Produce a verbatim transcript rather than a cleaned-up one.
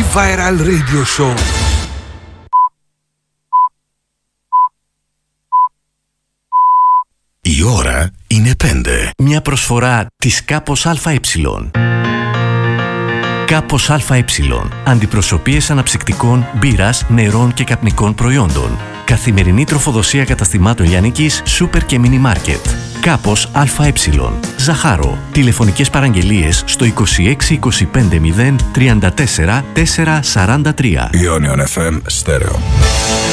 Viral Radio Show. Η ώρα είναι πέντε. Μια προσφορά της Κάπος ΑΕ. Κάπος ΑΕ. Αντιπροσωπείες αναψυκτικών, μπύρας, νερών και καπνικών προϊόντων. Καθημερινή τροφοδοσία καταστημάτων λιανικής, σούπερ και μίνι μάρκετ. Κάπος ΑΕ. Ζαχάρο. Τηλεφωνικές παραγγελίες στο είκοσι έξι είκοσι πέντε μηδέν τριάντα τέσσερα τετρακόσια σαράντα τρία. Ionion εφ εμ Stereo.